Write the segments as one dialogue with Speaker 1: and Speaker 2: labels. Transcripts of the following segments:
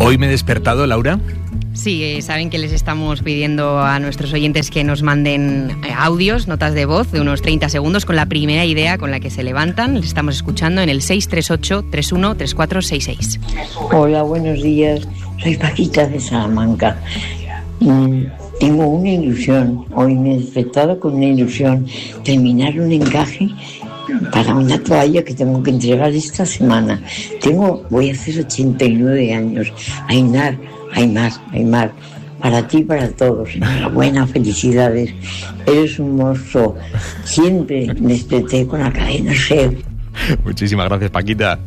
Speaker 1: Hoy me he despertado, Laura.
Speaker 2: Sí, saben que les estamos pidiendo a nuestros oyentes que nos manden audios, notas de voz de unos 30 segundos con la primera idea con la que se levantan. Les estamos escuchando en el 638-313466.
Speaker 3: Hola, buenos días. Soy Paquita de Salamanca. Tengo una ilusión. Hoy me he despertado con una ilusión. Terminar un encaje para una toalla que tengo que entregar esta semana. Voy a hacer 89 años. Aymar, para ti y para todos. Enhorabuena, felicidades. Eres un monstruo. Siempre desperté con la cadena SER.
Speaker 1: Muchísimas gracias, Paquita.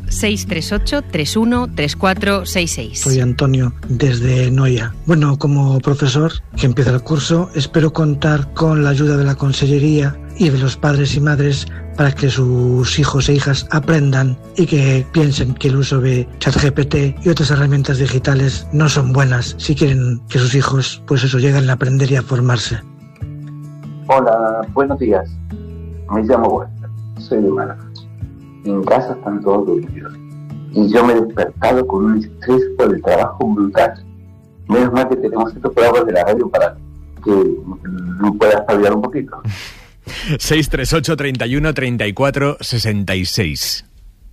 Speaker 2: 638-313466.
Speaker 4: Soy Antonio, desde Noia. Bueno, como profesor que empieza el curso, espero contar con la ayuda de la Consellería y de los padres y madres para que sus hijos e hijas aprendan y que piensen que el uso de ChatGPT y otras herramientas digitales no son buenas si quieren que sus hijos, lleguen a aprender y a formarse.
Speaker 5: Hola, buenos días. Me llamo Walter, soy de Málaga. En casa están todos dormidos y yo me he despertado con un estrés por el trabajo brutal. Menos mal que tenemos estos programas de la radio para que me pueda espabilar un poquito.
Speaker 1: 638 31 34 66.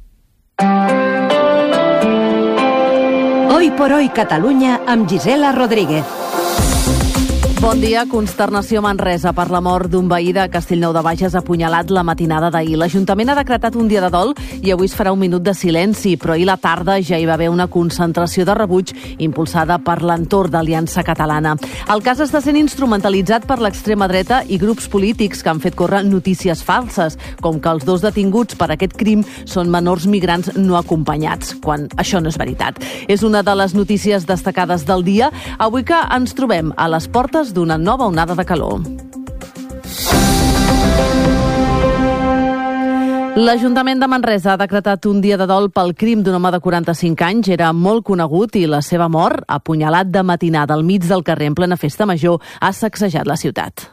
Speaker 6: Hoy por hoy Catalunya amb Gisela Rodríguez.
Speaker 7: Bon dia. Consternació a Manresa per la mort d'un veí de Castellnou de Bages apunyalat la matinada d'ahir. L'Ajuntament ha decretat un dia de dol i avui es farà un minut de silenci, però ahir a la tarda ja hi va haver una concentració de rebuig impulsada per l'entorn d'Aliança Catalana. El cas està sent instrumentalitzat per l'extrema dreta i grups polítics que han fet córrer notícies falses, com que els dos detinguts per aquest crim són menors migrants no acompanyats, quan això no és veritat. És una de les notícies destacades del dia, avui que ens trobem a les portes d'una nova onada de calor. L'Ajuntament de Manresa ha decretat un dia de dol pel crim d'un home de 45 anys. Era molt conegut i la seva mort, apunyalat de matinada al mig del carrer en plena festa major, ha sacsejat la ciutat.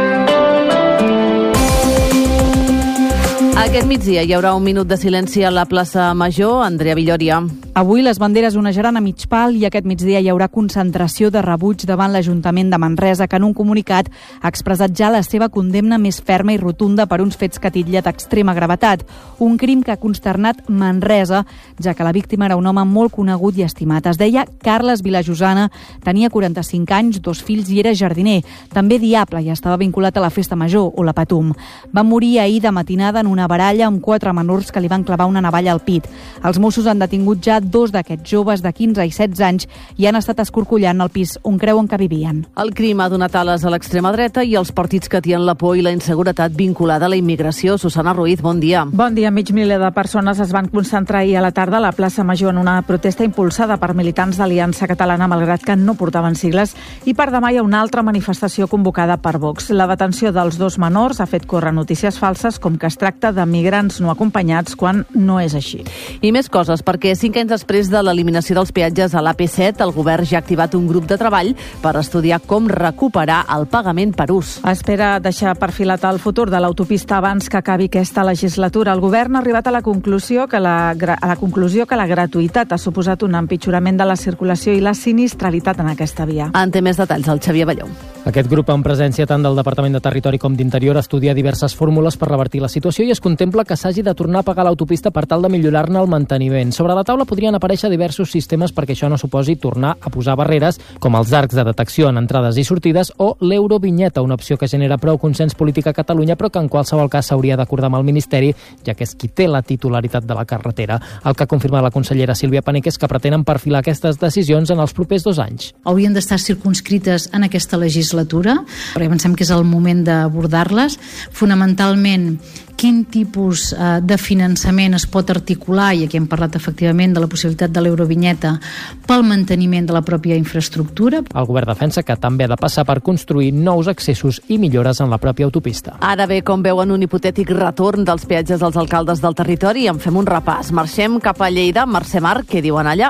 Speaker 7: Aquest migdia hi haurà un minut de silenci a la plaça Major. Andrea Villòria.
Speaker 8: Avui les banderes onejaran a mig pal i aquest migdia hi haurà concentració de rebuig davant l'Ajuntament de Manresa, que en un comunicat ha expressat ja la seva condemna més ferma i rotunda per uns fets que titlla d'extrema gravetat. Un crim que ha consternat Manresa, ja que la víctima era un home molt conegut i estimat. Es deia Carles Vilajosana, tenia 45 anys, 2 fills i era jardiner. També diable i estava vinculat a la Festa Major o la Patum. Va morir ahir de matinada en una baralla amb 4 menors que li van clavar una navalla al pit. Els Mossos han detingut ja 2 d'aquests joves de 15 i 16 anys i han estat escorcollant el pis on creuen que vivien.
Speaker 7: El crim ha donat ales a l'extrema dreta i als partits que tien la por i la inseguretat vinculada a la immigració. Susana Ruiz, bon dia.
Speaker 9: Bon dia. Mig miler de persones es van concentrar ahir a la tarda a la plaça Major en una protesta impulsada per militants d'Aliança Catalana, malgrat que no portaven sigles, i per demà hi ha una altra manifestació convocada per Vox. La detenció dels 2 menors ha fet córrer notícies falses com que es tracta de migrants no acompanyats quan no és així.
Speaker 7: I més coses, perquè 5 anys després de l'eliminació dels peatges a l'AP7, el govern ja ha activat un grup de treball per estudiar com recuperar el pagament per ús.
Speaker 9: Espera deixar perfilat el futur de l'autopista abans que acabi aquesta legislatura. El govern ha arribat a la conclusió que la gratuïtat ha suposat un empitjorament de la circulació i la sinistralitat en aquesta via.
Speaker 7: En té més detalls el Xavier Balló.
Speaker 10: Aquest grup, en presència tant del Departament de Territori com d'Interior, estudia diverses fórmules per revertir la situació i es contempla que s'hagi de tornar a pagar l'autopista per tal de millorar-ne el manteniment. Sobre la taula podrien aparèixer diversos sistemes perquè això no suposi tornar a posar barreres, com els arcs de detecció en entrades i sortides o l'eurovinyeta, una opció que genera prou consens polític a Catalunya, però que en qualsevol cas s'hauria d'acordar amb el Ministeri, ja que és qui té la titularitat de la carretera. El que ha confirmat la consellera Sílvia Panik és que pretenen perfilar aquestes decisions en els propers 2 anys.
Speaker 11: Haurien d'estar circunscrites en aquesta legislatura, perquè pensem que és el moment d'abordar-les. Fonamentalment, quin tipus de finançament es pot articular, i aquí hem parlat efectivament de la possibilitat de l'eurovinyeta, pel manteniment de la pròpia infraestructura.
Speaker 10: El govern defensa que també ha de passar per construir nous accessos i millores en la pròpia autopista.
Speaker 7: Ara bé, com veuen un hipotètic retorn dels peatges als alcaldes del territori, en fem un repàs. Marxem cap a Lleida. Mercè Marc, què diuen allà?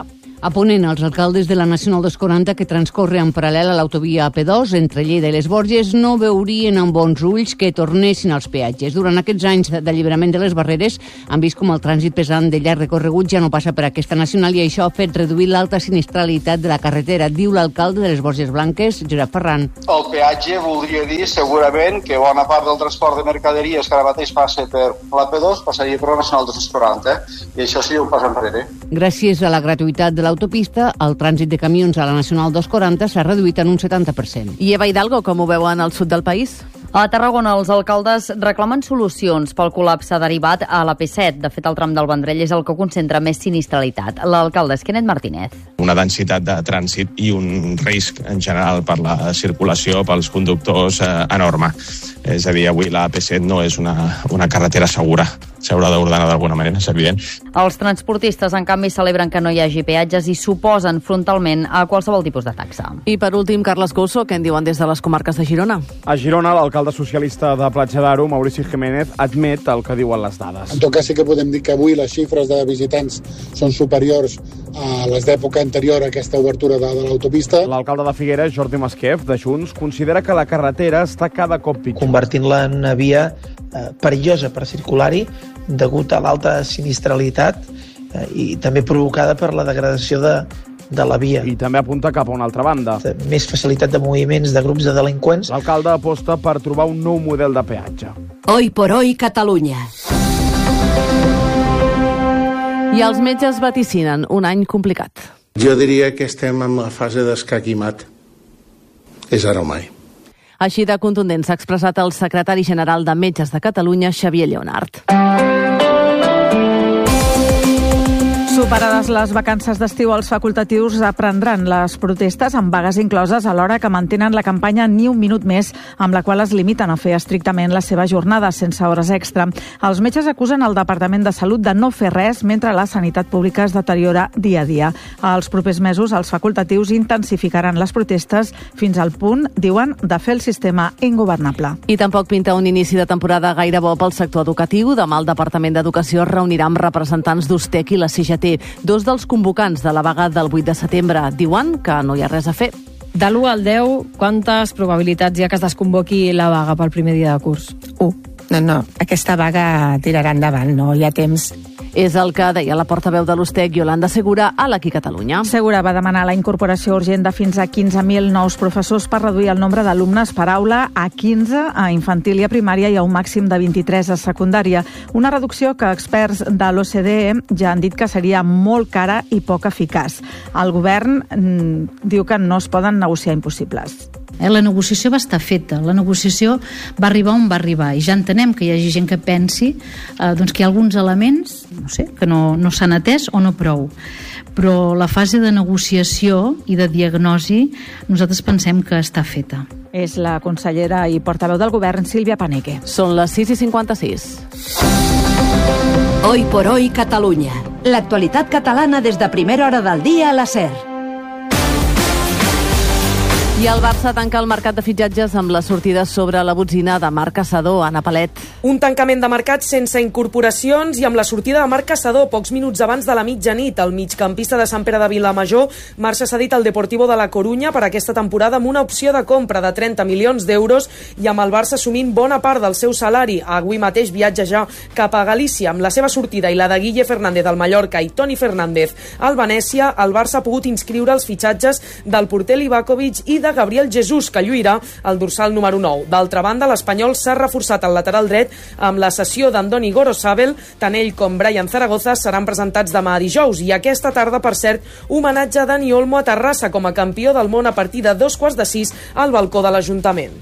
Speaker 12: A ponent, els alcaldes de la Nacional 240, que transcorre en paral·lel a l'autovia AP2 entre Lleida i les Borges, no veurien amb bons ulls que tornessin als peatges. Durant aquests anys d'alliberament de les barreres han vist com el trànsit pesant de llarg recorregut ja no passa per aquesta nacional i això ha fet reduir l'alta sinistralitat de la carretera, diu l'alcalde de les Borges Blanques, Josep Ferran.
Speaker 13: El peatge voldria dir segurament que bona part del transport de mercaderies que ara mateix passa per l'AP2 passaria per la Nacional 240 i això seria un pas enrere.
Speaker 12: Gràcies a la gratuïtat de l'autopista, el trànsit de camions a la Nacional 240 s'ha reduït en un 70%.
Speaker 7: I Eva Hidalgo, com ho veuen al sud del país?
Speaker 14: A Tarragona, els alcaldes reclamen solucions pel col·lapse derivat a la P7. De fet, el tram del Vendrell és el que concentra més sinistralitat. L'alcalde és Kenneth Martínez.
Speaker 15: Una densitat de trànsit i un risc en general per la circulació, pels conductors, enorme. És a dir, avui la P7 no és una carretera segura. S'haurà d'ordenar d'alguna manera, és evident.
Speaker 14: Els transportistes, en canvi, celebren que no hi hagi peatges i s'oposen frontalment a qualsevol tipus de taxa.
Speaker 7: I per últim, Carles Couso, què en diuen des de les comarques de Girona?
Speaker 16: A Girona, l'alcalde socialista de Platja d'Aro, Maurici Jiménez, admet el que diuen les dades.
Speaker 17: En tot cas, sí que podem dir que avui les xifres de visitants són superiors a les d'època anterior a aquesta obertura de l'autopista.
Speaker 16: L'alcalde de Figueres, Jordi Masquef, de Junts, considera que la carretera està cada cop pitjor.
Speaker 4: Convertint-la en una via perillosa per circular-hi degut a l'alta sinistralitat i també provocada per la degradació de la via.
Speaker 16: I també apunta cap a una altra banda.
Speaker 4: Més facilitat de moviments de grups de delinqüents.
Speaker 16: L'alcalde aposta per trobar un nou model de peatge.
Speaker 6: Hoy por hoy, Catalunya.
Speaker 7: I els metges vaticinen un any complicat.
Speaker 18: Jo diria que estem en la fase d'escac i mat. És ara o mai.
Speaker 7: Així de contundent s'ha expressat el secretari general de Metges de Catalunya, Xavier Lleonart.
Speaker 9: Superades les vacances d'estiu, els facultatius aprendran les protestes amb vagues incloses alhora que mantenen la campanya Ni un minut més, amb la qual es limiten a fer estrictament la seva jornada sense hores extra. Els metges acusen el Departament de Salut de no fer res mentre la sanitat pública es deteriora dia a dia. Els propers mesos, els facultatius intensificaran les protestes fins al punt, diuen, de fer el sistema ingovernable.
Speaker 7: I tampoc pinta un inici de temporada gaire bo pel sector educatiu. Demà el Departament d'Educació es reunirà amb representants d'Ustec i la CGT. Dos dels convocants de la vaga del 8 de setembre diuen que no hi ha res a fer.
Speaker 19: De l'1 al 10, quantes probabilitats hi ha que es desconvoqui la vaga pel primer dia de curs?
Speaker 20: 1. No, aquesta vaga tirarà endavant, no hi ha temps.
Speaker 7: És el que deia la portaveu de l'Ustec, Yolanda Segura, a l'Aquí Catalunya.
Speaker 9: Segura va demanar la incorporació urgent de fins a 15.000 nous professors per reduir el nombre d'alumnes per aula a 15 a infantil i a primària i a un màxim de 23 a secundària. Una reducció que experts de l'OCDE ja han dit que seria molt cara i poc eficaç. El govern diu que no es poden negociar impossibles.
Speaker 11: La negociació va estar feta, la negociació va arribar on va arribar i ja entenem que hi hagi gent que pensi doncs que hi ha alguns elements que no s'han atès o no prou. Però la fase de negociació i de diagnosi nosaltres pensem que està feta.
Speaker 9: És la consellera i portaveu del govern, Sílvia Paneque.
Speaker 7: Són les 6:56.
Speaker 6: Hoy por hoy, Catalunya. L'actualitat catalana des de primera hora del dia a la SER.
Speaker 7: I el Barça tanca el mercat de fitxatges amb la sortida sobre la botzina de Marc Caçador. Anna Palet.
Speaker 21: Un tancament de mercat sense incorporacions i amb la sortida de Marc Caçador pocs minuts abans de la mitjanit. El migcampista de Sant Pere de Vilamajor marxa cedit al Deportivo de la Corunya per aquesta temporada amb una opció de compra de 30 milions d'euros i amb el Barça assumint bona part del seu salari. Avui mateix viatja ja cap a Galícia. Amb la seva sortida i la de Guille Fernández al Mallorca i Toni Fernández al Venècia, el Barça ha pogut inscriure els fitxatges del porter Livakovic i de Gabriel Jesús, que lluirà el dorsal número 9. D'altra banda, l'Espanyol s'ha reforçat al lateral dret amb la cessió d'Andoni Gorosabel. Tant ell com Brian Zaragoza seran presentats demà dijous i aquesta tarda, per cert, homenatge a Dani Olmo a Terrassa com a campió del món a partir de 5:15 al balcó de l'Ajuntament.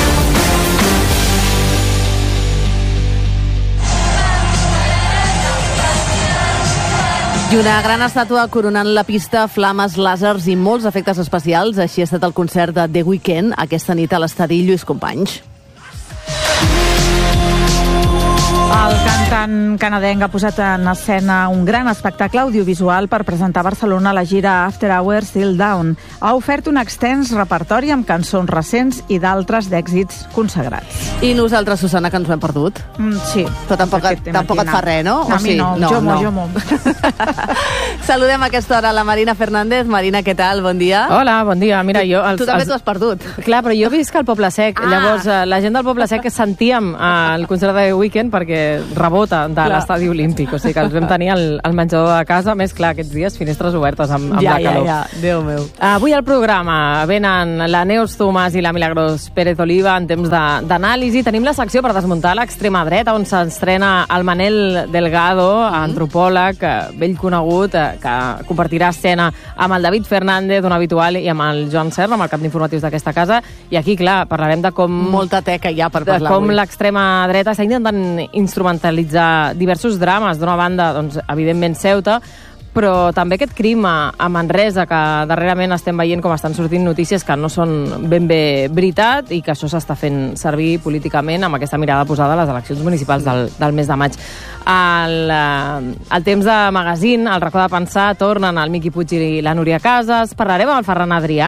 Speaker 7: I una gran estàtua coronant la pista, flames, làsers i molts efectes especials. Així ha estat el concert de The Weeknd aquesta nit a l'estadi Lluís Companys.
Speaker 9: El cantant canadenc ha posat en escena un gran espectacle audiovisual per presentar a Barcelona la gira After Hours Till Dawn. Ha ofert un extens repertori amb cançons recents i d'altres d'èxits consagrats.
Speaker 7: I nosaltres, Susana, que ens ho hem perdut?
Speaker 9: Sí.
Speaker 7: Però tampoc et fa res, no?
Speaker 9: A mi no, jo m'ho.
Speaker 7: Saludem a aquesta hora la Marina Fernández. Marina, què tal? Bon dia.
Speaker 19: Hola, bon dia. Mira,
Speaker 7: Tu també t'ho has perdut.
Speaker 19: Clar, però jo visc al Poble Sec. Llavors, la gent del Poble Sec sentíem el concert de The Weeknd perquè rebota de l'estadi olímpic. O sigui que els vam tenir al menjador de casa. Més clar, aquests dies, finestres obertes amb la calor.
Speaker 7: Ja, Déu meu.
Speaker 19: Avui al programa venen la Neus Tomàs i la Milagros Pérez Oliva en temps d'anàlisi. Tenim la secció per desmuntar l'extrema dreta, on s'estrena el Manel Delgado, antropòleg, vell conegut, que compartirà escena amb el David Fernández, un habitual, i amb el Joan Serra, amb el cap d'informatius d'aquesta casa. I aquí, clar, parlarem de com...
Speaker 7: Molta teca ja per parlar
Speaker 19: com l'extrema dreta està intentant instrumentalitzar diversos drames. D'una banda, doncs, evidentment, Ceuta, però també aquest crim a Manresa, que darrerament estem veient com estan sortint notícies que no són ben bé veritat i que això s'està fent servir políticament amb aquesta mirada posada a les eleccions municipals del mes de maig. El temps de magazín, el racó de pensar, tornen el Miqui Puig i la Núria Casas. Parlarem amb el Ferran Adrià,